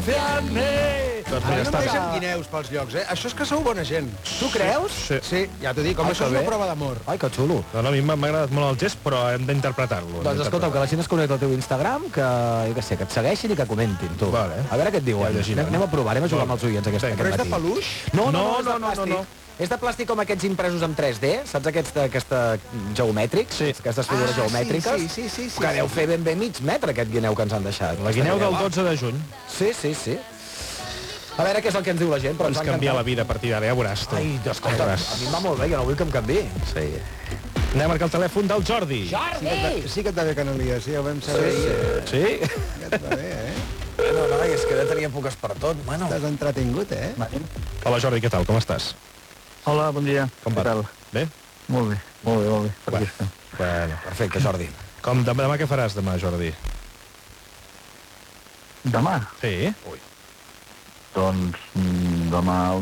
confiant-me. Doncs Ara mira, no està em bé. deixen guineus pels llocs, eh? Això és que sou bona gent. Tu creus? Sí, ja t'ho dic, com Ai, això que és una bé. prova d'amor. Ai, que xulo. No, a mi m'ha agradat molt el gest, però hem d'interpretar-lo. Doncs escolta, que la gent es connecta al teu Instagram, que, jo què sé, que et segueixin i que comentin, tu. Vale. A veure què et diuen. Ja llegirem. Anem a provar, anem a jugar amb els oients aquest Però és de matí. peluix? No, No, és de no, plàstic. no. És de plàstic com aquests impresos en 3D, saps aquesta geomètrics? Sí. Aquestes figures geomètriques. sí. Que deu fer ben bé mig metre aquest guineu que ens han deixat. La guineu del 12 de juny. Sí. A veure què és el que ens diu la gent, però Ens canvia la vida a partir d'ara, ja veuràs tu. Ai, escolta, Ja a veuràs. mi em va molt bé, jo no vull que em canvi. Sí. Anem a marcar el telèfon del Jordi. Jordi! Sí que et va bé, Canalies, ja ho vam saber. Sí? Que et va bé, eh? No, noi, és que ja tenia èpoques per tot, bueno. T'has entretingut, eh? Hola, Jordi, què tal? Com estàs? Hola, bon dia. Com Què va? tal? Bé? Molt bé. Per aquí estem. Bueno. Perfecte, Jordi. Com demà què faràs demà, Jordi? Demà? Sí? Doncs demà